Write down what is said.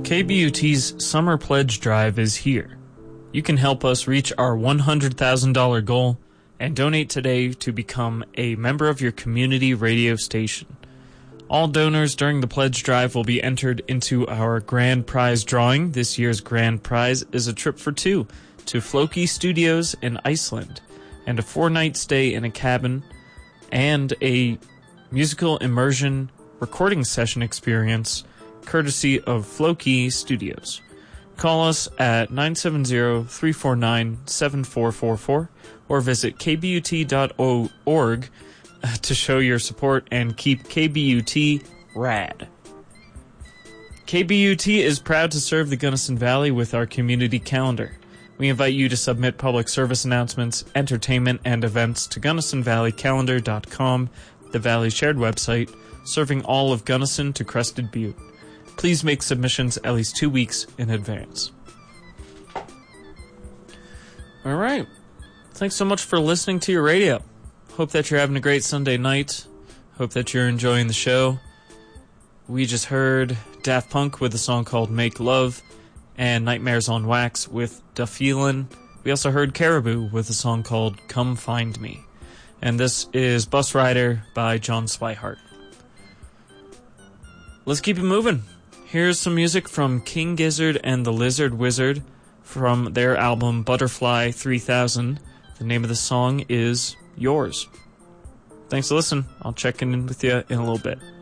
KBUT's Summer Pledge Drive is here. You can help us reach our $100,000 goal and donate today to become a member of your community radio station. All donors during the pledge drive will be entered into our grand prize drawing. This year's grand prize is a trip for two to Floki Studios in Iceland and a 4-night stay in a cabin and a musical immersion recording session experience courtesy of Floki Studios. Call us at 970-349-7444 or visit kbut.org to show your support and keep KBUT rad. KBUT is proud to serve the Gunnison Valley with our community calendar. We invite you to submit public service announcements, entertainment, and events to GunnisonValleyCalendar.com, the Valley shared website, serving all of Gunnison to Crested Butte. Please make submissions at least 2 weeks in advance. All right. Thanks so much for listening to your radio. Hope that you're having a great Sunday night. Hope that you're enjoying the show. We just heard Daft Punk with a song called Make Love and Nightmares on Wax with Da Feelin'. We also heard Caribou with a song called Come Find Me. And this is Bus Rider by John Swihart. Let's keep it moving. Here's some music from King Gizzard and the Lizard Wizard from their album Butterfly 3000. The name of the song is Yours. Thanks for listening. I'll check in with you in a little bit.